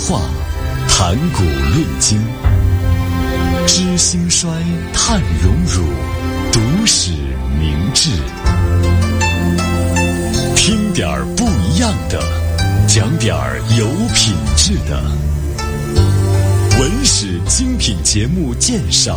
话，谈古论今，知兴衰，探荣辱，读史明智。听点儿不一样的，讲点儿有品质的。文史精品节目鉴赏。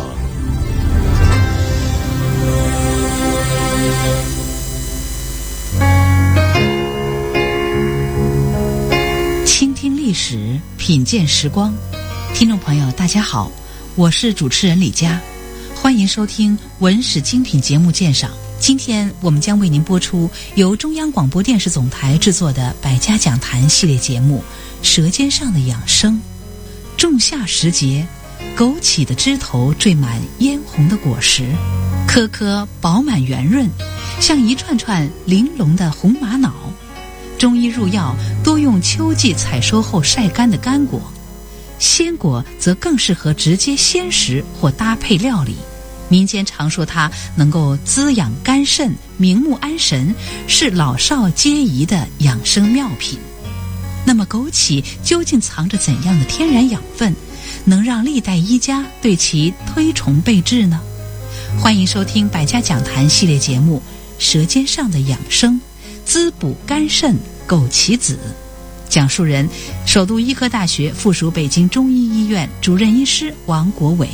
倾听历史，品鉴时光。听众朋友大家好，我是主持人李佳，欢迎收听文史精品节目鉴赏。今天我们将为您播出由中央广播电视总台制作的百家讲坛系列节目《舌尖上的养生》。仲夏时节，枸杞的枝头缀满嫣红的果实，颗颗饱满圆润，像一串串玲珑的红玛瑙。中医入药多用秋季采收后晒干的干果，鲜果则更适合直接鲜食或搭配料理。民间常说它能够滋养肝肾、明目安神，是老少皆宜的养生妙品。那么枸杞究竟藏着怎样的天然养分，能让历代医家对其推崇备至呢？欢迎收听百家讲坛系列节目《舌尖上的养生》，滋补肝肾枸杞子。讲述人：首都医科大学附属北京中医医院主任医师王国伟。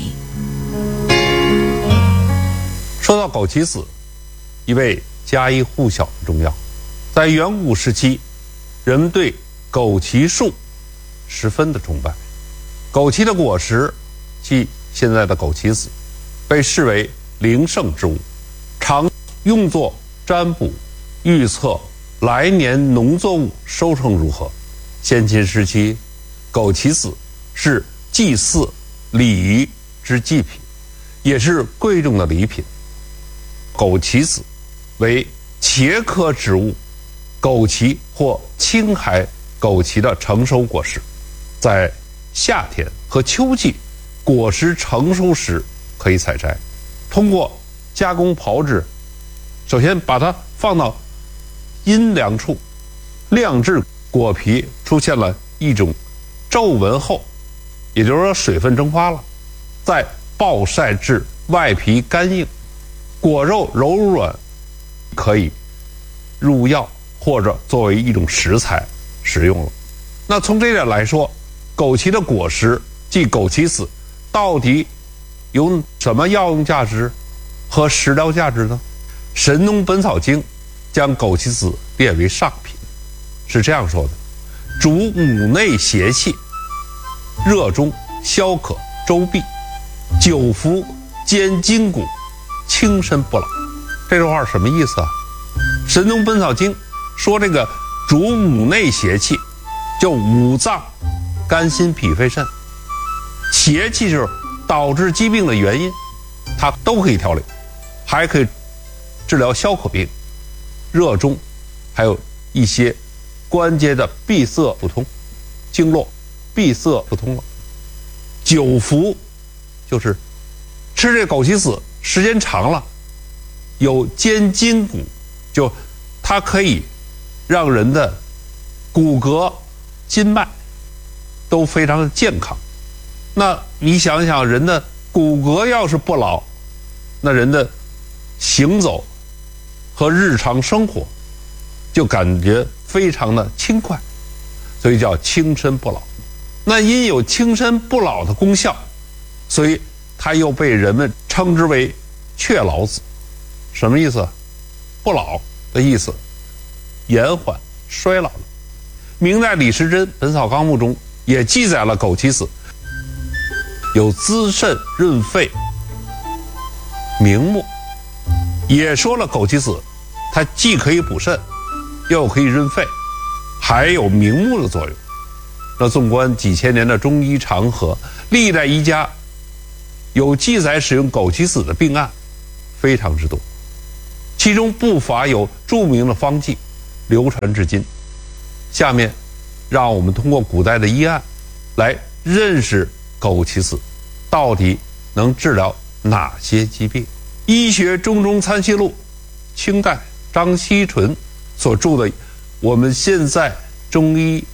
说到枸杞子，一味家喻户晓的中药，在远古时期，人们对枸杞树十分的崇拜。枸杞的果实，即现在的枸杞子，被视为灵圣之物，常用作占卜，预测来年农作物收成如何。先秦时期，枸杞子是祭祀礼仪之祭品，也是贵重的礼品。枸杞子为茄科植物枸杞或青海枸杞的成熟果实，在夏天和秋季果实成熟时可以采摘，通过加工炮制，首先把它放到阴凉处晾制，果皮出现了一种皱纹后，也就是说水分蒸发了，再暴晒至外皮干硬，果肉柔软，可以入药或者作为一种食材食用了。那从这点来说，枸杞的果实即枸杞子到底有什么药用价值和食疗价值呢？《神农本草经》将枸杞子列为上品，是这样说的：主五内邪气，热中，消渴，周痹，久服坚筋骨，轻身不老。这句话什么意思啊？《神农本草经》说这个主五内邪气，就五脏、肝、心、脾、肺、肾，邪气就是导致疾病的原因，它都可以调理，还可以治疗消渴病、热中，还有一些关节的闭塞不通，经络闭塞不通了。久服就是吃这枸杞子时间长了，有坚筋骨，就它可以让人的骨骼、筋脉都非常的健康。那你想想，人的骨骼要是不老，那人的行走和日常生活就感觉非常的轻快，所以叫轻身不老。那因有轻身不老的功效，所以它又被人们称之为雀老子。什么意思？不老的意思，延缓衰老了。明代李时珍《本草纲目》中也记载了枸杞子有滋肾润肺、明目，也说了枸杞子它既可以补肾，又可以润肺，还有明目的作用。那纵观几千年的中医长河，历代医家有记载使用枸杞子的病案非常之多，其中不乏有著名的方剂流传至今。下面让我们通过古代的医案来认识枸杞子到底能治疗哪些疾病。《医学中中参析录》，清代张锡纯所著的《我们现在中医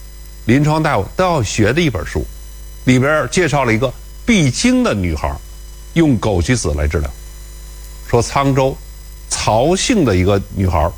临床大夫都要学的一本书，里边介绍了一个闭经的女孩用枸杞子来治疗。说沧州曹姓的一个女孩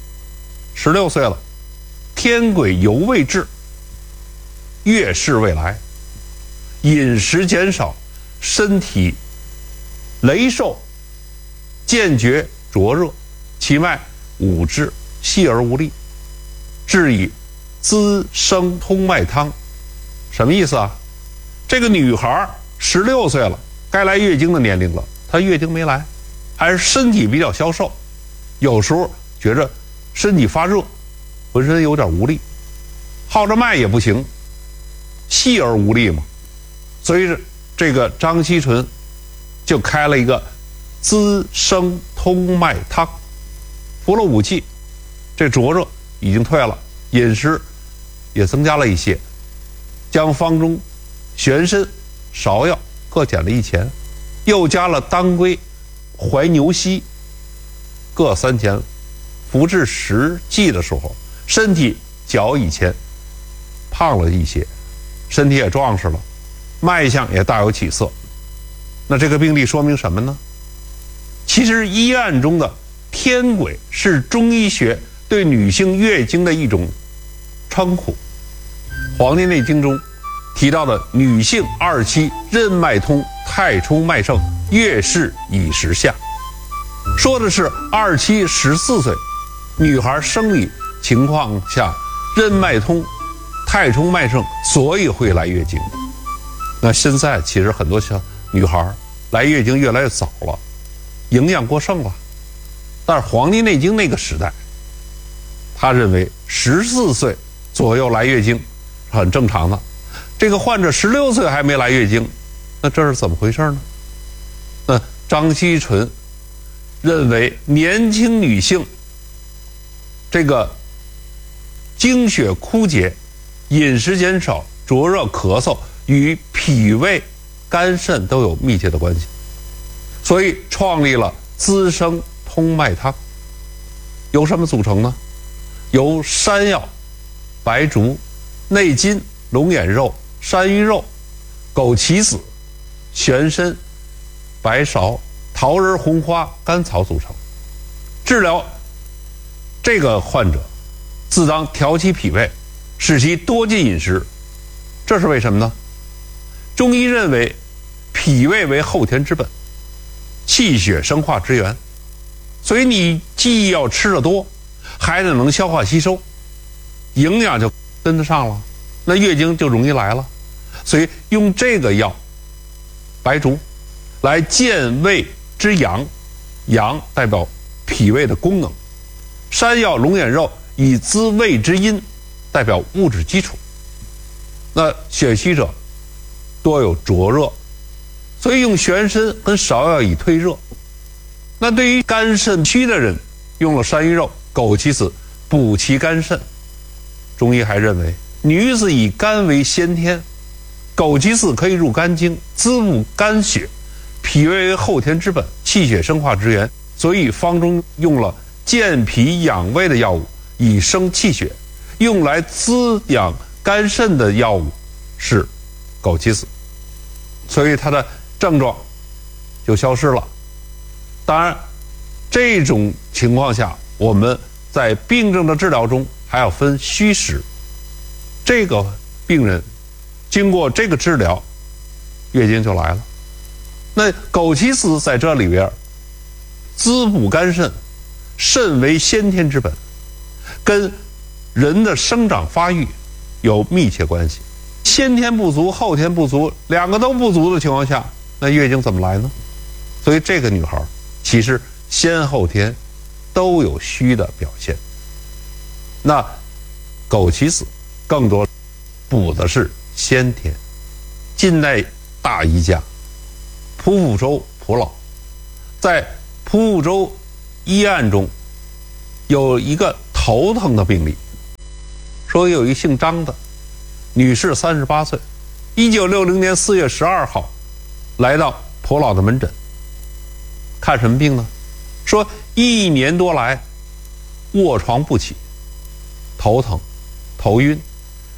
16岁了，天癸犹未至，月事未来，饮食减少，身体羸瘦，渐觉灼热，其脉五至，细而无力，治以滋生通脉汤。什么意思啊？这个女孩16岁了，该来月经的年龄了，她月经没来，还是身体比较消瘦，有时候觉着身体发热，浑身有点无力，号着脉也不行，细而无力嘛。所以这个张锡纯就开了一个滋生通脉汤，服了5剂，这灼热已经退了，饮食也增加了一些，将方中玄参、芍药各减了1钱，又加了当归、怀牛膝各3钱，服至10剂的时候，身体脚以前胖了一些，身体也壮实了，脉象也大有起色。那这个病例说明什么呢？其实医案中的天癸是中医学对女性月经的一种称呼。《黄帝内经》中提到的女性2期任脉通，太冲脉盛，月事已时下，说的是2期14岁女孩生理情况下任脉通，太冲脉盛，所以会来月经。那现在其实很多小女孩来月经越来越早了，营养过剩了，但是《黄帝内经》那个时代，他认为14岁左右来月经是很正常的。这个患者16岁还没来月经，那这是怎么回事呢？那张锡纯认为年轻女性这个经血枯竭、饮食减少、灼热咳嗽与脾胃肝肾都有密切的关系，所以创立了滋生通脉汤。由什么组成呢？由山药、白术、内金、龙眼肉、山芋肉、枸杞子、玄参、白芍、桃仁、红花、甘草组成。治疗这个患者，自当调其脾胃，使其多进饮食。这是为什么呢？中医认为脾胃为后天之本，气血生化之源，所以你既要吃得多，还得能消化吸收，营养就跟得上了，那月经就容易来了。所以用这个药白术来健胃之阳，阳代表脾胃的功能，山药、龙眼肉以滋胃之阴，代表物质基础。那血虚者多有灼热，所以用玄参跟芍药以退热。那对于肝肾虚的人，用了山芋肉、枸杞子补其肝肾。中医还认为女子以肝为先天，枸杞子可以入肝经，滋补肝血，脾胃为后天之本，气血生化之源，所以方中用了健脾养胃的药物以生气血，用来滋养肝肾的药物是枸杞子，所以它的症状就消失了。当然这种情况下，我们在病症的治疗中还要分虚实。这个病人经过这个治疗，月经就来了。那枸杞子在这里边滋补肝肾，肾为先天之本，跟人的生长发育有密切关系。先天不足，后天不足，两个都不足的情况下，那月经怎么来呢？所以这个女孩其实先后天都有虚的表现。那枸杞子更多补的是先天。近代大医家蒲福周蒲老在蒲福周医案中有一个头疼的病例，说有一姓张的女士38岁，1960年4月12号来到蒲老的门诊，看什么病呢？说1年多来卧床不起，头疼、头晕，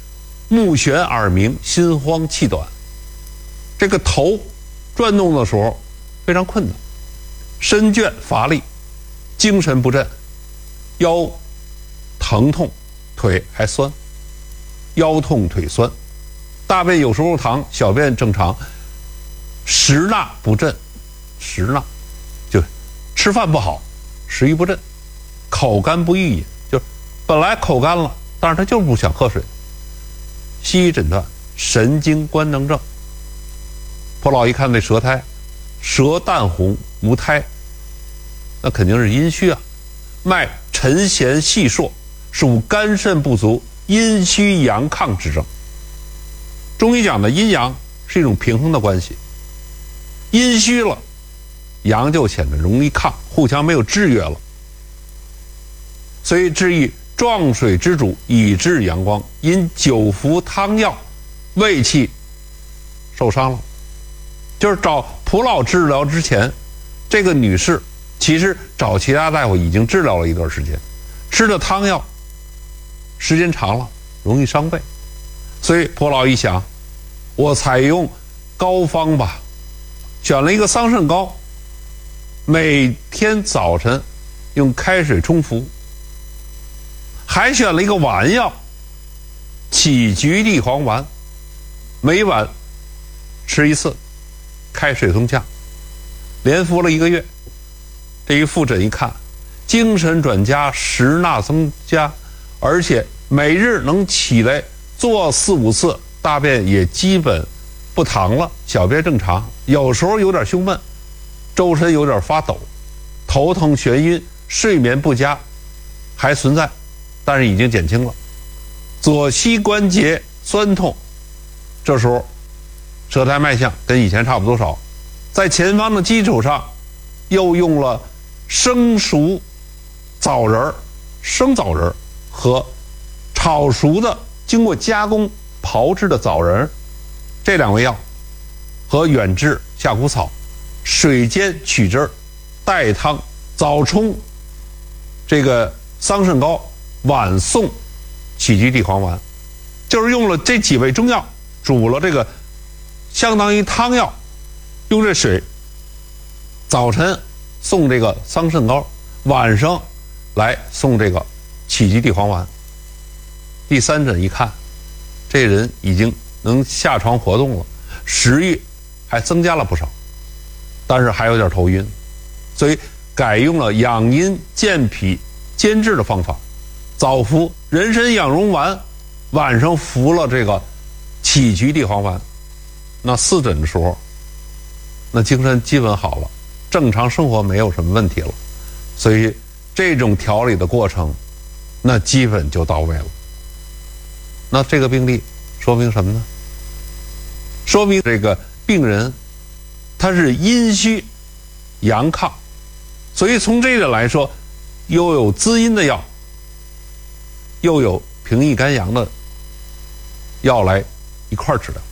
目眩耳鸣，心慌气短。这个头转动的时候非常困难，身倦乏力，精神不振，腰疼痛，腿还酸，腰痛腿酸，大便有时候溏，小便正常，食纳不振，食纳就吃饭不好，食欲不振，口干不欲饮，就是本来口干了，但是他就是不想喝水。西医诊断神经官能症。婆老一看这舌苔，舌淡红无苔，那肯定是阴虚啊。脉沉弦细硕，属肝肾不足、阴虚阳亢之症。中医讲的阴阳是一种平衡的关系，阴虚了，阳就显得容易亢，互相没有制约了。所以治以壮水之主，以治阳光。因久服汤药，胃气受伤了。就是找蒲老治疗之前，这个女士其实找其他大夫已经治疗了一段时间，吃的汤药时间长了容易伤胃，所以蒲老一想，我采用膏方吧，选了一个桑葚膏，每天早晨用开水冲服，还选了一个丸药杞菊地黄丸，每晚吃一次，开水通呛，连服了1个月。这一复诊一看，精神转佳，食纳增加，而且每日能起来做4、5次，大便也基本不溏了，小便正常，有时候有点胸闷，周身有点发抖，头疼眩晕，睡眠不佳还存在，但是已经减轻了。左膝关节酸痛，这时候舌苔脉象跟以前差不多少，在前方的基础上又用了生熟枣仁、生枣仁和炒熟的经过加工炮制的枣仁，这2味药和远志夏枯草水煎取汁，代汤早冲这个桑葚膏，晚送杞菊地黄丸，就是用了这几味中药煮了这个相当于汤药，用这水早晨送这个桑葚膏，晚上来送这个杞菊地黄丸。第3诊一看，这人已经能下床活动了，食欲还增加了不少，但是还有点头晕，所以改用了养阴健脾兼治的方法，早服人参养荣丸，晚上服了这个杞菊地黄丸。那4诊的时候，那精神基本好了，正常生活没有什么问题了，所以这种调理的过程那基本就到位了。那这个病例说明什么呢？说明这个病人他是阴虚阳亢，所以从这个来说，又有滋阴的药，又有平抑肝阳的药来一块治疗。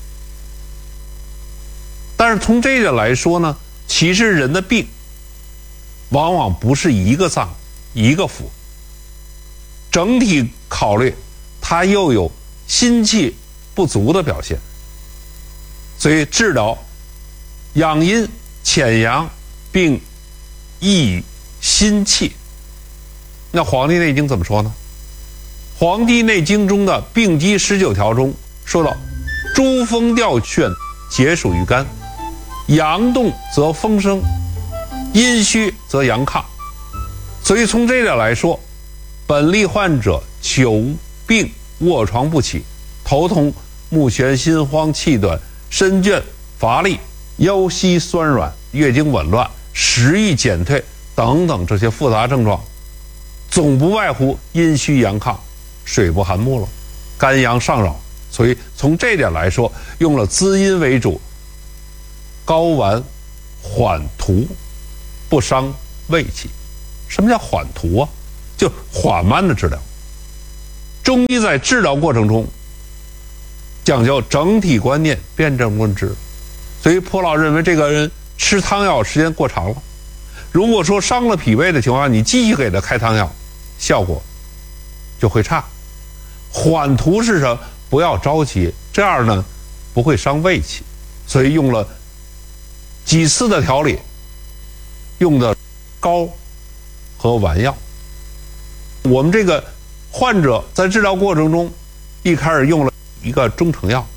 但是从这个来说呢，其实人的病往往不是一个脏一个腑，整体考虑它又有心气不足的表现，所以治疗养阴潜阳并益心气。那《黄帝内经》怎么说呢？《黄帝内经》中的病机19条中说到，诸风调旋，皆属于肝，阳动则风生，阴虚则阳亢。所以从这点来说，本例患者久病卧床不起，头痛目眩心慌气短，身倦乏力，腰膝酸软，月经紊乱，食欲减退等等这些复杂症状，总不外乎阴虚阳亢，水不含木了，肝阳上扰。所以从这点来说，用了滋阴为主，膏丸缓图，不伤胃气。什么叫缓图啊？就缓慢的治疗。中医在治疗过程中讲究整体观念，辨证论治。所以蒲老认为这个人吃汤药时间过长了，如果说伤了脾胃的情况下，你继续给他开汤药，效果就会差。缓图是什么？ 不要着急，这样呢不会伤胃气，所以用了几次的调理，用的膏和丸药。我们这个患者在治疗过程中，一开始用了一个中成药，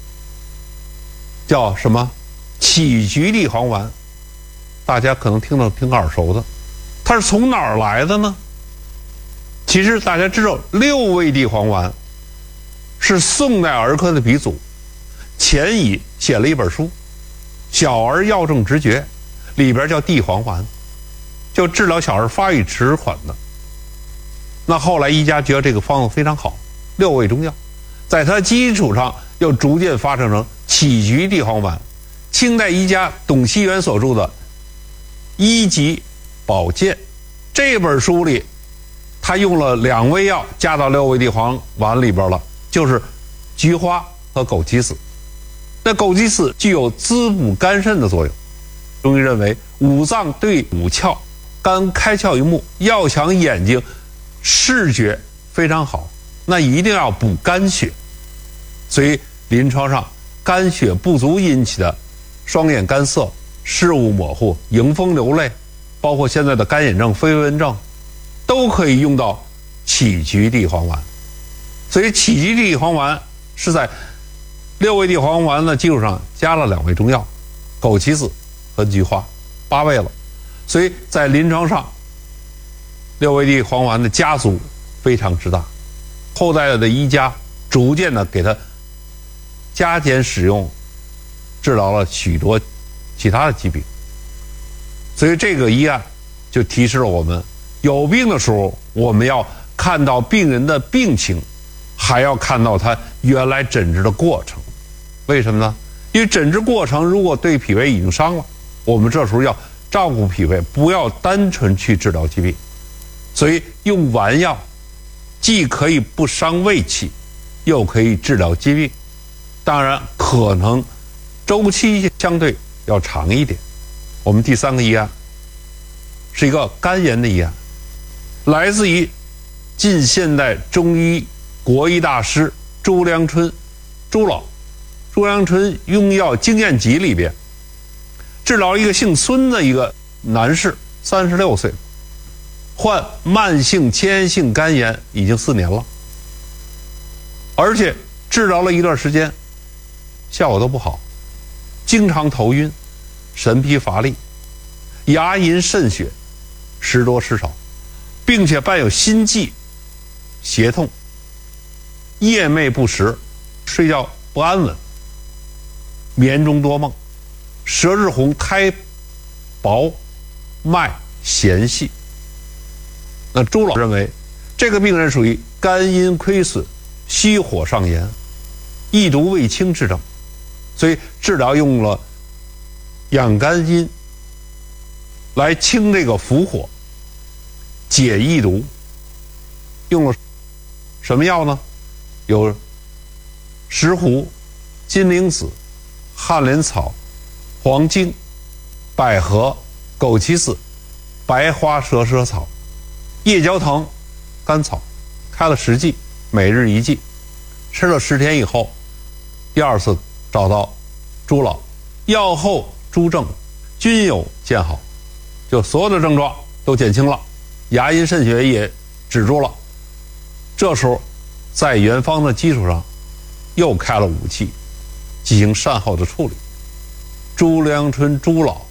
叫什么杞菊地黄丸，大家可能听着挺耳熟的。它是从哪儿来的呢？其实大家知道六味地黄丸是宋代儿科的鼻祖钱乙写了一本书《小儿药证直诀》，里边叫地黄丸，就治疗小儿发育迟缓的。那后来医家觉得这个方子非常好，六味中药，在它基础上又逐渐发展成杞菊地黄丸。清代医家董希元所著的《医籍保健》这本书里，他用了2味药加到六味地黄丸里边了，就是菊花和枸杞子。那枸杞子具有滋补肝肾的作用，中医认为五脏对五窍，肝开窍于目，要想眼睛视觉非常好，那一定要补肝血。所以临床上肝血不足引起的双眼干涩、视物模糊、迎风流泪，包括现在的干眼症、飞蚊症，都可以用到杞菊地黄丸。所以杞菊地黄丸是在六味地黄丸的基础上加了2味中药，枸杞子和菊花，8味了。所以在临床上，六味地黄丸的家族非常之大，后代的医家逐渐的给它加减使用，治疗了许多其他的疾病。所以这个医案就提示了我们，有病的时候我们要看到病人的病情，还要看到他原来诊治的过程。为什么呢？因为诊治过程如果对脾胃已经伤了，我们这时候要照顾脾胃，不要单纯去治疗疾病。所以用丸药既可以不伤胃气，又可以治疗疾病，当然可能周期相对要长一点。我们第3个医案是一个肝炎的医案，来自于近现代中医国医大师朱良春朱老。朱良春用药经验集里边治疗一个姓孙的一个男士，36岁，患慢性迁延性肝炎已经4年了，而且治疗了一段时间效果都不好，经常头晕、神疲乏力、牙龈渗血、时多时少，并且伴有心悸、胁痛、夜寐不食、睡觉不安稳、眠中多梦、舌质红、苔薄、脉弦细。那朱老认为这个病人属于肝阴亏损、虚火上炎、益毒未清之症，所以治疗用了养肝阴来清这个伏火、解益毒。用了什么药呢？有石斛、金铃子、旱莲草、黄精、百合、枸杞子、白花蛇舌草、夜交藤、甘草，开了10剂，每日1剂，吃了10天以后，第2次找到朱老，药后诸症均有见好，就所有的症状都减轻了，牙龈渗血也止住了。这时候在原方的基础上又开了5剂，进行善后的处理。朱良春朱老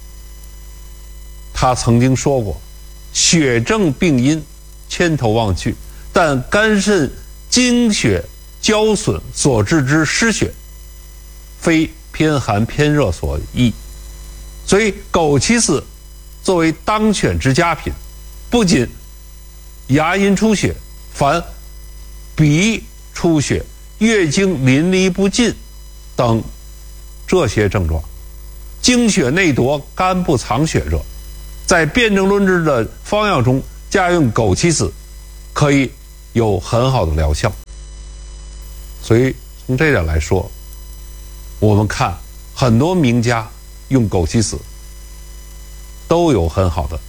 他曾经说过，血症病因千头万绪，但肝肾精血交损所致之失血，非偏寒偏热所易。所以枸杞子作为当选之佳品，不仅牙龈出血，凡鼻出血、月经淋漓不尽等这些症状，经血内夺、肝不藏血者，在辨证论治的方药中加用枸杞子，可以有很好的疗效。所以从这点来说，我们看很多名家用枸杞子都有很好的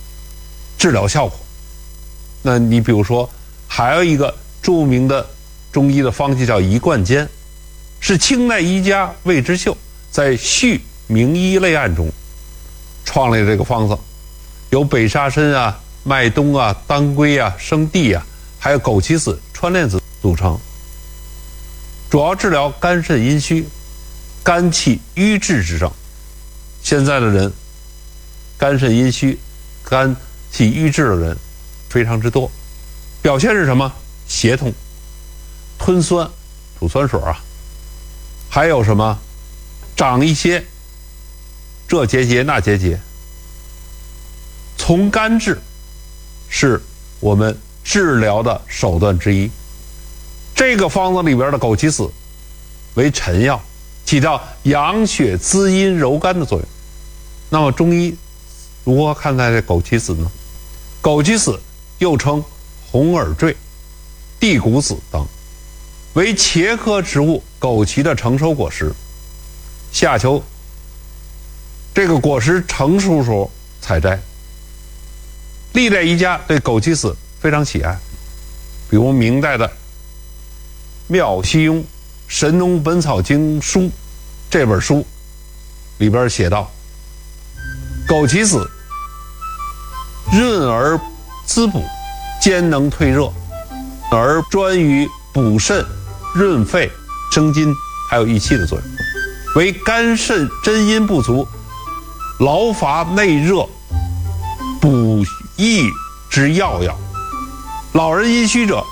治疗效果。那你比如说还有一个著名的中医的方剂叫一贯煎，是清代医家魏之秀在《续名医类案》中创立这个方子，有北沙参啊、麦冬啊、当归啊、生地啊，还有枸杞子、川链子组成，主要治疗肝肾阴虚、肝气瘀滞之症。现在的人肝肾阴虚、肝气瘀滞的人非常之多，表现是什么？胁痛、吞酸、吐酸水啊，还有什么长一些这结节那结节。从肝治是我们治疗的手段之一。这个方子里边的枸杞子为臣药，起到养血滋阴柔肝的作用。那么中医如何看待这枸杞子呢？枸杞子又称红耳坠、地骨子等，为茄科植物枸杞的成熟果实。夏秋这个果实成熟时候采摘。历代医家对枸杞子非常喜爱，比如明代的妙西庸《神农本草经书》这本书里边写道：枸杞子润而滋补，兼能退热，而专于补肾、润肺、生津，还有益气的作用，为肝肾真阴不足、劳乏内热、补益之要药。老人阴虚者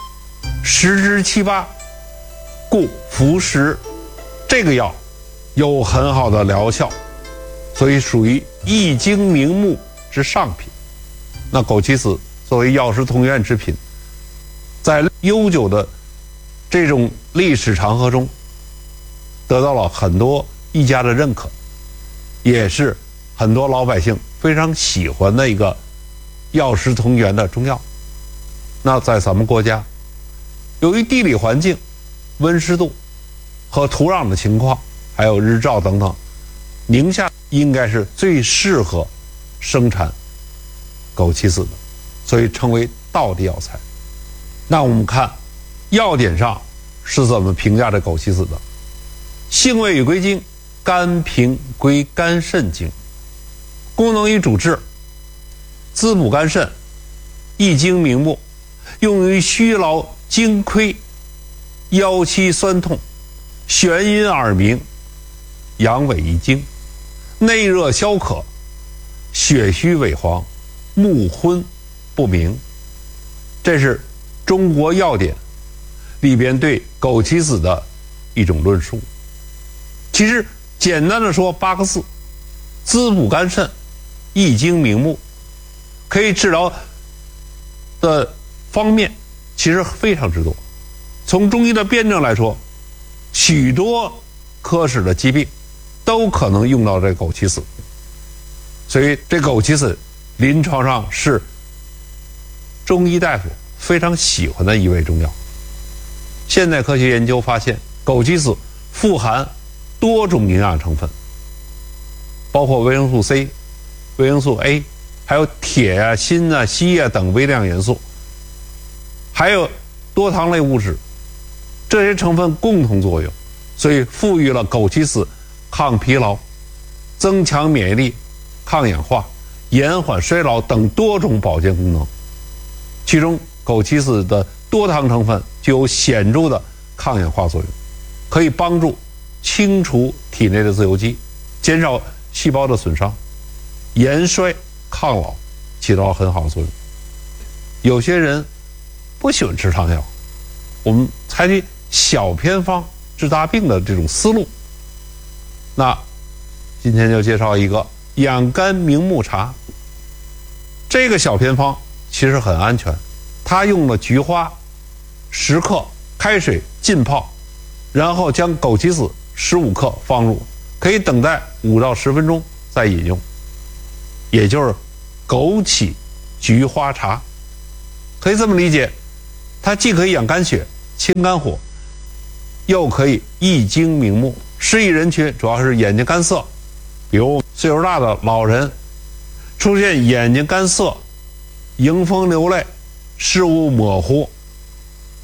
10之7、8，故服食这个药有很好的疗效，所以属于益精明目之上品。那枸杞子作为药食同源之品，在悠久的这种历史长河中得到了很多医家的认可，也是很多老百姓非常喜欢的一个药食同源的中药。那在咱们国家，由于地理环境、温湿度和土壤的情况，还有日照等等，宁夏应该是最适合生产枸杞子的，所以称为道地药材。那我们看药典上是怎么评价这枸杞子的？性味与归经，肝平归肝肾经，功能与主治，滋补肝肾，益精明目，用于虚劳筋亏、腰膝酸痛、眩晕耳鸣、阳痿遗精、内热消渴、血虚萎黄、目昏不明。这是中国药典里边对枸杞子的一种论述。其实简单的说8个字：滋补肝肾，益精明目。可以治疗的方面其实非常之多。从中医的辩证来说，许多科室的疾病都可能用到这枸杞子，所以这枸杞子临床上是中医大夫非常喜欢的一味中药。现代科学研究发现，枸杞子富含多种营养成分，包括维生素 C、维生素 A， 还有铁啊、锌啊、硒啊等微量元素，还有多糖类物质，这些成分共同作用，所以赋予了枸杞子抗疲劳、增强免疫力、抗氧化、延缓衰老等多种保健功能。其中枸杞子的多糖成分具有显著的抗氧化作用，可以帮助清除体内的自由基，减少细胞的损伤，延衰抗老，起到很好的作用。有些人不喜欢吃汤药，我们采取小偏方治大病的这种思路。那今天就介绍一个养肝明目茶。这个小偏方其实很安全，它用了菊花10克，开水浸泡，然后将枸杞子15克放入，可以等待5到10分钟再饮用，也就是枸杞菊花茶。可以这么理解，它既可以养肝血、清肝火，又可以益精明目。适宜人群主要是眼睛干涩，比如岁数大的老人，出现眼睛干涩、迎风流泪、视物模糊、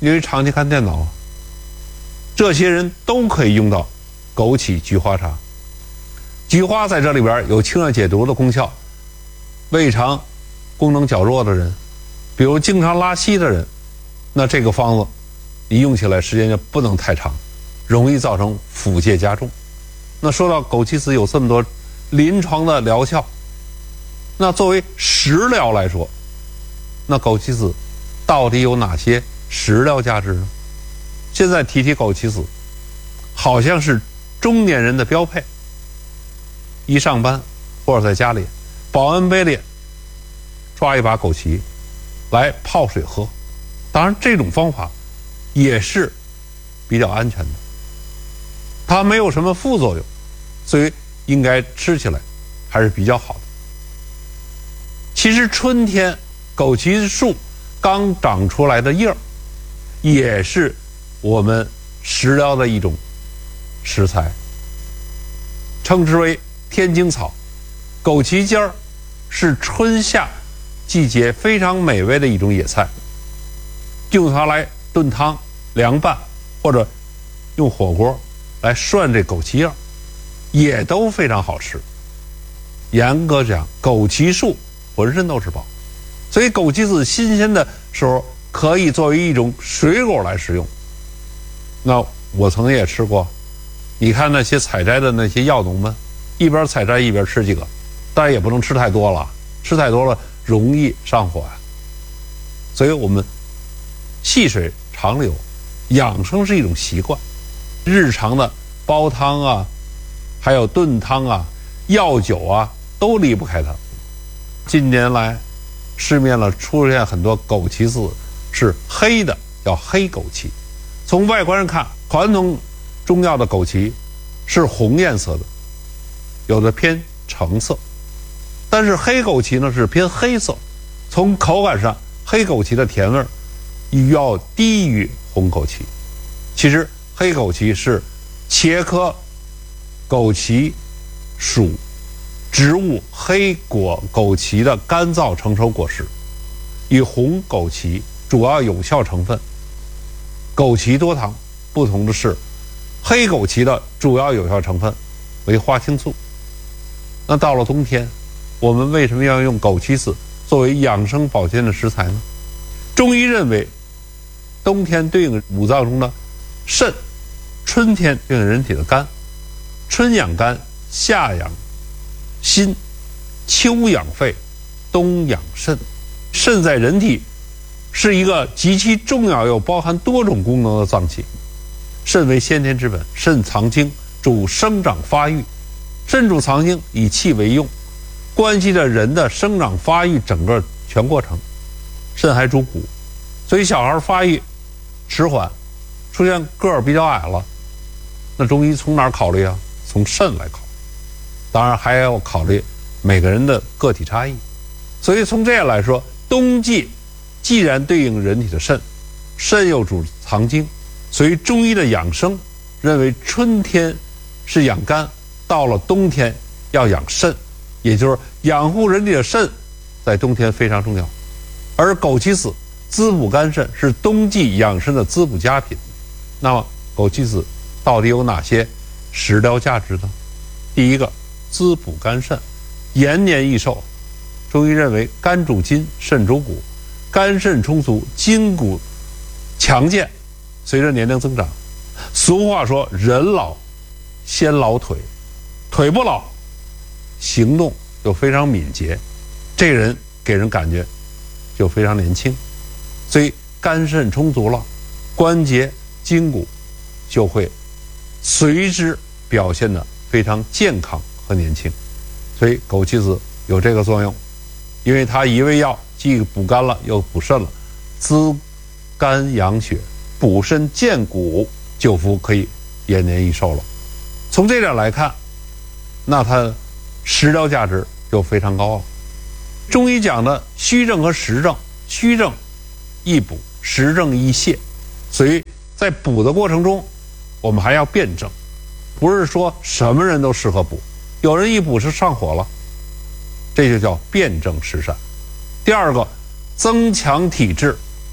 因为长期看电脑，这些人都可以用到枸杞菊花茶。菊花在这里边有清热解毒的功效，胃肠功能较弱的人，比如经常拉稀的人，那这个方子你用起来时间就不能太长，容易造成腹泻加重。那说到枸杞子有这么多临床的疗效，那作为食疗来说，那枸杞子到底有哪些食疗价值呢？现在提枸杞子好像是中年人的标配，一上班或者在家里保温杯里抓一把枸杞来泡水喝。当然这种方法也是比较安全的，它没有什么副作用，所以应该吃起来还是比较好的。其实春天枸杞树刚长出来的叶儿也是我们食疗的一种食材，称之为天荆草。枸杞尖儿是春夏季节非常美味的一种野菜，用它来炖汤、凉拌，或者用火锅来涮这枸杞叶儿，也都非常好吃。严格讲，枸杞树浑身都是宝，所以枸杞子新鲜的时候可以作为一种水果来食用。那我曾经也吃过，你看那些采摘的那些药农们，一边采摘一边吃几个，当然也不能吃太多了，吃太多了容易上火呀。所以我们细水长流，养生是一种习惯，日常的煲汤啊，还有炖汤啊、药酒啊，都离不开它。近年来市面上出现很多枸杞子是黑的，叫黑枸杞。从外观上看，传统中药的枸杞是红颜色的，有的偏橙色，但是黑枸杞呢是偏黑色。从口感上，黑枸杞的甜味要低于红枸杞。其实黑枸杞是茄科枸杞属植物黑果枸杞的干燥成熟果实，与红枸杞主要有效成分枸杞多糖不同的是，黑枸杞的主要有效成分为花青素。那到了冬天，我们为什么要用枸杞子作为养生保健的食材呢？中医认为，冬天对应五脏中的肾，春天对应人体的肝，春养肝，夏养心，秋养肺，冬养肾。肾在人体是一个极其重要又包含多种功能的脏器。肾为先天之本，肾藏精，主生长发育。肾主藏精，以气为用，关系着人的生长发育整个全过程。肾还主骨，所以小孩发育迟缓，出现个儿比较矮了，那中医从哪儿考虑啊？从肾来考虑。当然还要考虑每个人的个体差异。所以从这样来说，冬季既然对应人体的肾，肾又主藏精，所以中医的养生认为春天是养肝，到了冬天要养肾，也就是养护人体的肾在冬天非常重要。而枸杞子滋补肝肾是冬季养生的滋补佳品。那么枸杞子到底有哪些食疗价值呢？第一个，滋补肝肾，延年益寿。中医认为肝主筋，肾主骨，肝肾充足，筋骨强健，随着年龄增长。俗话说，人老先老腿，腿不老，行动又非常敏捷，这个人给人感觉就非常年轻。所以肝肾充足了，关节筋骨就会随之表现得非常健康和年轻。所以枸杞子有这个作用，因为它一味药既补肝了又补肾了，滋肝养血，补肾健骨，久服可以延年益寿了。从这点来看，那它食疗价值就非常高了。中医讲的虚症和实症，虚症易补，实症易泻，所以在补的过程中我们还要辩证，不是说什么人都适合补，有人一补是上火了，这就叫辩证施善。第二个，增强体质，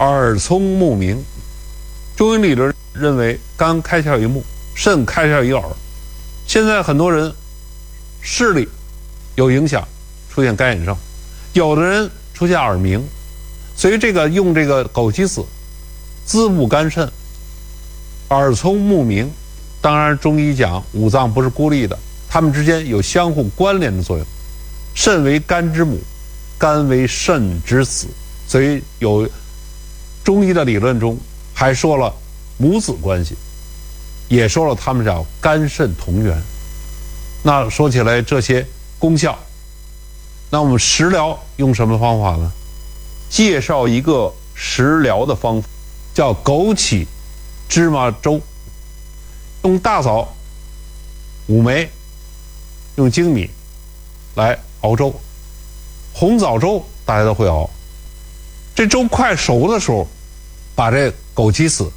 耳聪目明。中医理论认为肝开窍于目，肾开窍于耳。现在很多人视力有影响，出现干眼症，有的人出现耳鸣，所以用这个枸杞子滋补肝肾，耳聪目明。当然中医讲五脏不是孤立的，它们之间有相互关联的作用。肾为肝之母，肝为肾之子，所以有中医的理论中还说了母子关系，也说了他们叫肝肾同源。那说起来这些功效，那我们食疗用什么方法呢？介绍一个食疗的方法，叫枸杞芝麻粥。用大枣、五枚，用粳米来熬粥。红枣粥大家都会熬。这粥快熟的时候，把这枸杞子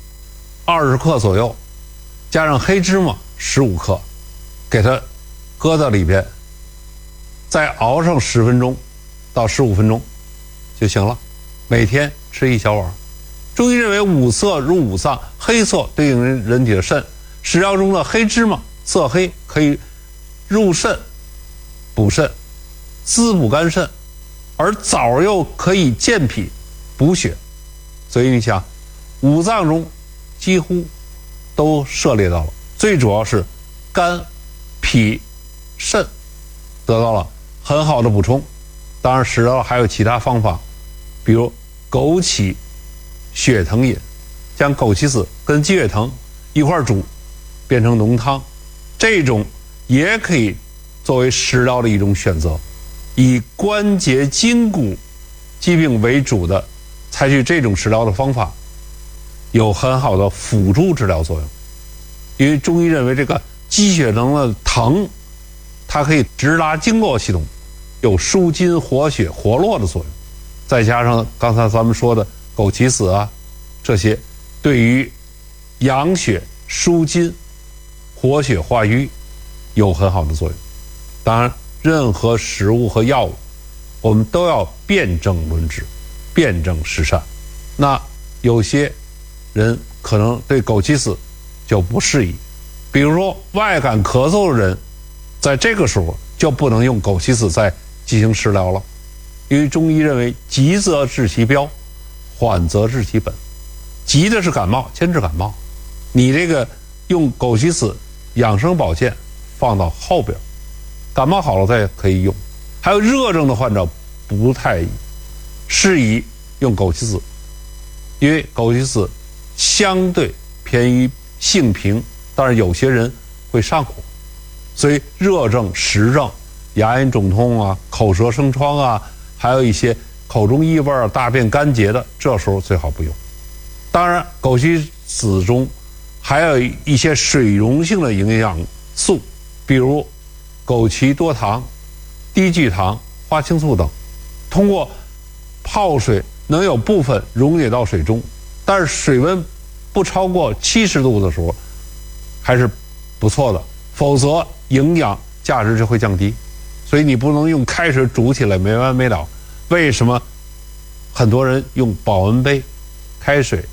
20克左右，加上黑芝麻15克，给它搁到里边，再熬上10分钟到15分钟就行了。每天吃1小碗。中医认为五色入五脏，黑色对应人体的肾。食疗中的黑芝麻色黑，可以入肾补肾，滋补肝肾，而枣又可以健脾补血。所以你想，五脏中几乎都涉猎到了，最主要是肝、脾、肾得到了很好的补充。当然食疗还有其他方法，比如枸杞血藤饮，将枸杞子跟鸡血藤一块煮，变成浓汤，这种也可以作为食疗的一种选择。以关节筋骨疾病为主的，采取这种食疗的方法，有很好的辅助治疗作用。因为中医认为这个鸡血藤的藤，它可以直达经络系统，有舒筋活血活络的作用。再加上刚才咱们说的枸杞子啊，这些对于养血舒筋活血化瘀有很好的作用。当然任何食物和药物我们都要辨证论治，辨证施善。那有些人可能对枸杞子就不适宜，比如说外感咳嗽的人，在这个时候就不能用枸杞子再进行食疗了。因为中医认为急则治其标，缓则治其本。急的是感冒，先治感冒，你这个用枸杞子养生保健放到后边，感冒好了再可以用。还有热症的患者不太适宜用枸杞子，因为枸杞子相对偏于性平，但是有些人会上火，所以热症、实症、牙龈肿痛啊、口舌生疮啊，还有一些口中异味、大便干结的，这时候最好不用。当然枸杞子中还有一些水溶性的营养素，比如枸杞多糖、低聚糖、花青素等，通过泡水能有部分溶解到水中，但是水温不超过70度的时候还是不错的，否则营养价值就会降低。所以你不能用开水煮起来没完没了。为什么很多人用保温杯开水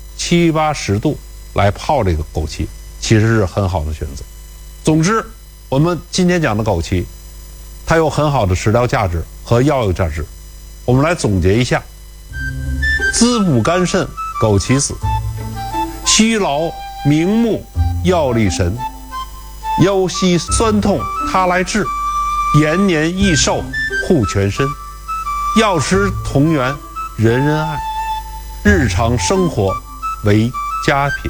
70-80度来泡这个枸杞，其实是很好的选择。总之我们今天讲的枸杞，它有很好的食疗价值和药用价值。我们来总结一下：滋补肝肾枸杞子，虚劳明目药力神，腰膝酸痛它来治，延年益寿护全身。药食同源人人爱，日常生活为佳品。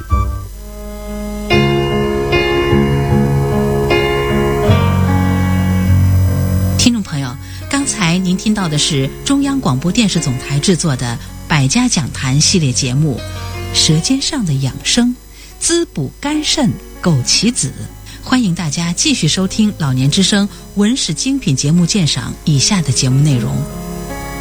听众朋友，刚才您听到的是中央广播电视总台制作的百家讲坛系列节目《舌尖上的养生》，滋补肝肾枸杞子。欢迎大家继续收听老年之声文史精品节目鉴赏以下的节目内容。